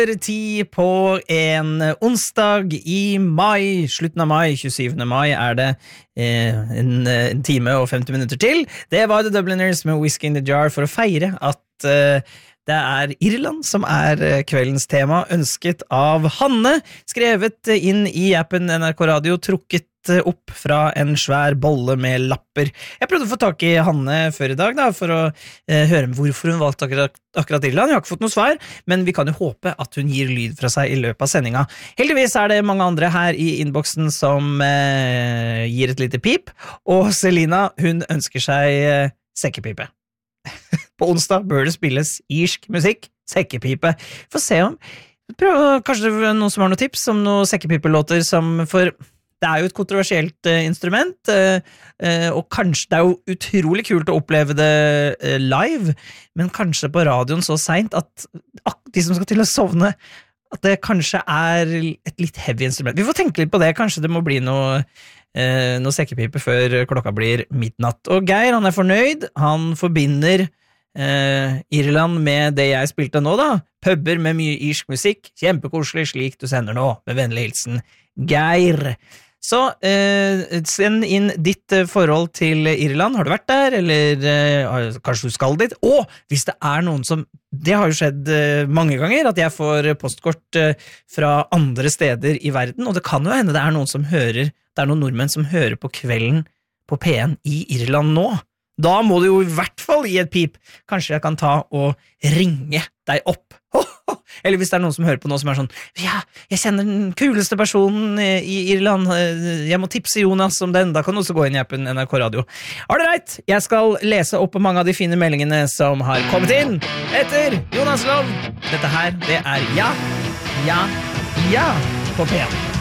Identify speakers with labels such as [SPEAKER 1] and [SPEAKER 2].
[SPEAKER 1] 10 på en onsdag I mai, slutten av mai, 27. mai det en time og 50 minutter til. Det var The Dubliners med Whiskey in the Jar for å feire at det Irland som kveldens tema, ønsket av Hanne, skrevet inn I appen NRK Radio, trukket opp fra en svær bolle med lapper. Jeg prøvde å få tak I Hanne før I dag da, for å høre hvorfor hun valgte akkurat Irland. Jeg har ikke fått noe svar, men vi kan jo håpe at hun gir lyd fra seg I løpet av sendinga. Heldigvis det mange andre her I innboksen som gir et lite pip, og Selina, hun ønsker seg sekkepipe. På onsdag bør det spilles irsk musikk, sekkepipe. Få se om, kanskje det noen som har noen tips om noen sekkepipelåter som for... Det jo et kontroversielt instrument, og kanskje det jo utrolig kult å oppleve det live, men kanskje på radioen så sent at de som skal til å sovne, at det kanskje et litt heavy instrument. Vi får tenke litt på det, kanskje det må bli noe sekkepipe før klokka blir midnatt. Og Geir, han fornøyd, han forbinder Irland med det jeg spilte nå da, puber med mye irsk musikk, kjempekoselig slik du sender nå, med vennlig hilsen Geir. Så send inn ditt forhold til Irland. Har du vært der, eller kanskje du skal dit? Og hvis det noen som, det har jo skjedd mange ganger, at jeg får postkort fra andre steder I verden, og det kan jo hende det noen som hører, det noen nordmenn som hører på kvelden på P1 I Irland nå. Da må du jo I hvert fall gi et pip. Kanskje jeg kan ta og ringe deg opp. Eller hvis det noen som hører på nå som sånn, ja, jeg kjenner den kuleste personen I Irland, jeg må tipse Jonas om den, da kan du også gå inn I appen NRK Radio. Alright, jeg skal lese opp mange av de fine meldingene som har kommet inn etter Jonas Lov. Dette her, det Ja på P1.